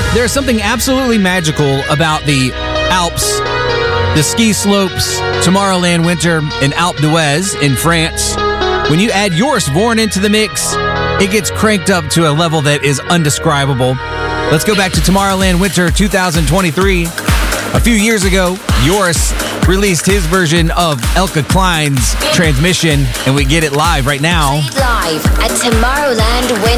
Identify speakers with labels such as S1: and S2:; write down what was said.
S1: There's something absolutely magical about the Alps, the ski slopes, Tomorrowland Winter, and Alpe d'Huez in France. When you add Joris Voorn into the mix, it gets cranked up to a level that is undescribable. Let's go back to Tomorrowland Winter 2023. A few years ago, Joris released his version of Elke Klein's Transmission, and we get it live right now.
S2: Live at Tomorrowland Winter.